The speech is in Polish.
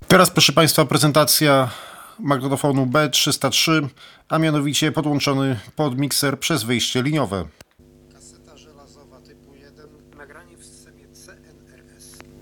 Teraz, proszę Państwa, prezentacja magnetofonu B303, a mianowicie podłączony pod mikser przez wyjście liniowe. Kaseta żelazowa typu 1, nagranie w systemie CNRS.